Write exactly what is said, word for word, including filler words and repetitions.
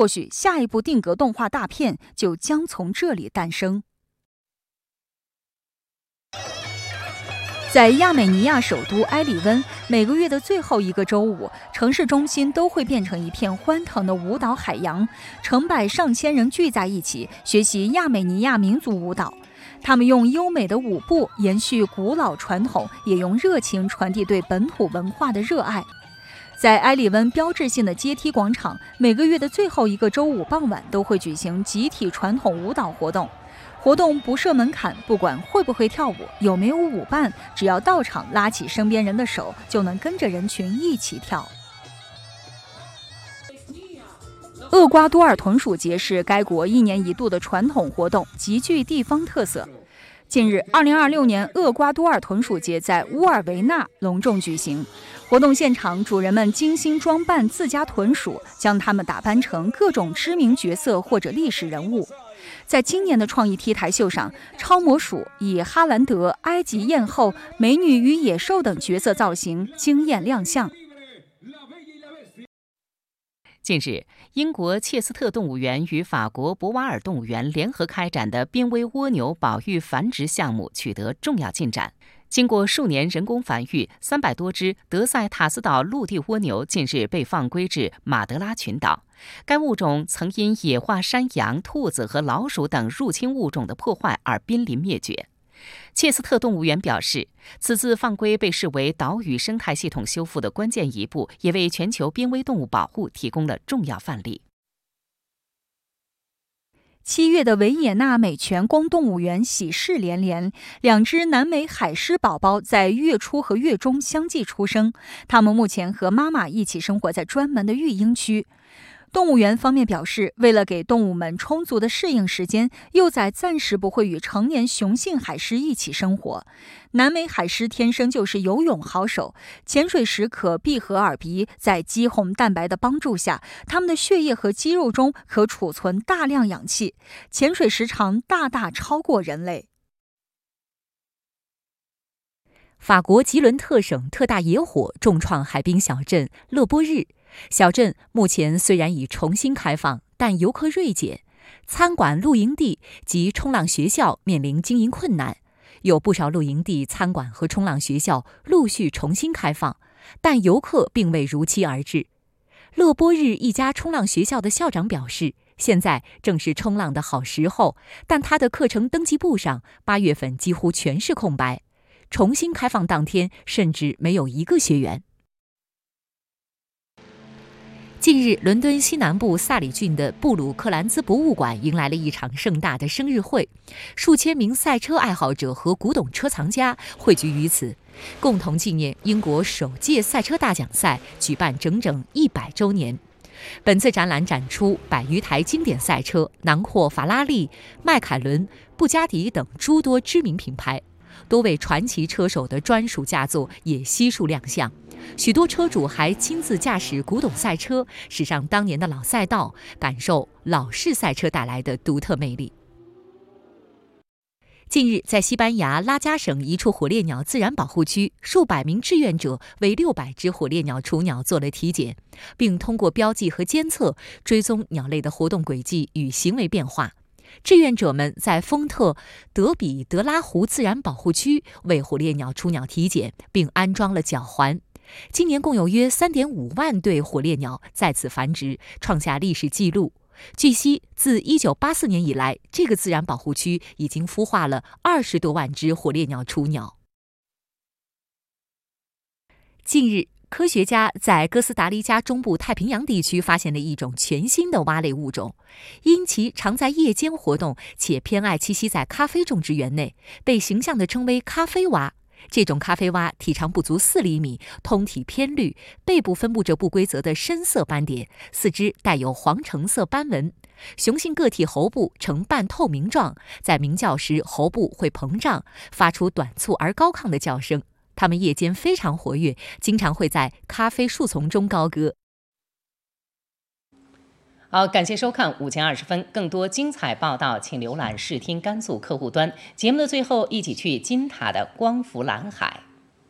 或许下一部定格动画大片就将从这里诞生。在亚美尼亚首都埃里温，每个月的最后一个周五，城市中心都会变成一片欢腾的舞蹈海洋，成百上千人聚在一起，学习亚美尼亚民族舞蹈。他们用优美的舞步延续古老传统，也用热情传递对本土文化的热爱。在埃里温标志性的阶梯广场，每个月的最后一个周五傍晚都会举行集体传统舞蹈活动。活动不设门槛，不管会不会跳舞，有没有舞伴，只要到场拉起身边人的手，就能跟着人群一起跳。厄瓜多尔豚鼠节是该国一年一度的传统活动，极具地方特色。近日，二零二六年厄瓜多尔豚鼠节在乌尔维纳隆重举行。活动现场，主人们精心装扮自家豚鼠，将它们打扮成各种知名角色或者历史人物。在今年的创意 T 台秀上，超模鼠以哈兰德、埃及艳后、美女与野兽等角色造型惊艳亮相。 近日，英国切斯特动物园与法国博瓦尔动物园联合开展的濒危蜗牛保育繁殖项目取得重要进展。经过数年人工繁育，三百多只德塞塔斯岛陆地蜗牛近日被放归至马德拉群岛。该物种曾因野化山羊、兔子和老鼠等入侵物种的破坏而濒临灭绝。切斯特动物园表示，此次放归被视为岛屿生态系统修复的关键一步，也为全球濒危动物保护提供了重要范例。 七月的维也纳美泉宫动物园喜事连连，两只南美海狮宝宝在月初和月中相继出生，它们目前和妈妈一起生活在专门的育婴区。动物园方面表示，为了给动物们充足的适应时间，幼崽暂时不会与成年雄性海狮一起生活。南美海狮天生就是游泳好手，潜水时可闭合耳鼻，在肌红蛋白的帮助下，它们的血液和肌肉中可储存大量氧气，潜水时长大大超过人类。 法国吉伦特省特大野火重创海滨小镇勒波日。小镇目前虽然已重新开放，但游客锐减，餐馆、露营地及冲浪学校面临经营困难。有不少露营地、餐馆和冲浪学校陆续重新开放，但游客并未如期而至。勒波日一家冲浪学校的校长表示，现在正是冲浪的好时候，但他的课程登记簿上八月份几乎全是空白。重新开放当天，甚至没有一个学员。近日，伦敦西南部萨里郡的布鲁克兰兹博物馆迎来了一场盛大的生日会，数千名赛车爱好者和古董车藏家汇聚于此，共同纪念英国首届赛车大奖赛举办整整一百周年。本次展览展出百余台经典赛车，囊括法拉利、迈凯伦、布加迪等诸多知名品牌，多位传奇车手的专属佳作也悉数亮相。许多车主还亲自驾驶古董赛车，驶上当年的老赛道，感受老式赛车带来的独特魅力。近日，在西班牙拉加省一处火烈鸟自然保护区，数百名志愿者为六百只火烈鸟雏鸟做了体检，并通过标记和监测追踪鸟类的活动轨迹与行为变化。志愿者们在丰特德比德拉湖自然保护区为火烈鸟雏鸟体检，并安装了脚环。今年共有约 三点五万对火烈鸟在此繁殖，创下历史纪录。据悉，自一九八四年以来，这个自然保护区已经孵化了二十多万只火烈鸟雏鸟。近日，科学家在哥斯达黎加中部太平洋地区发现了一种全新的蛙类物种，因其常在夜间活动且偏爱栖息在咖啡种植园内，被形象地称为咖啡蛙。这种咖啡蛙体长不足四厘米，通体偏绿，背部分布着不规则的深色斑点，四肢带有黄橙色斑纹。雄性个体喉部呈半透明状，在鸣叫时喉部会膨胀，发出短促而高亢的叫声。它们夜间非常活跃，经常会在咖啡树丛中高歌。 好，感谢收看五千二十分，更多精彩报道，请浏览视听甘肃客户端。节目的最后，一起去金塔的光伏蓝海。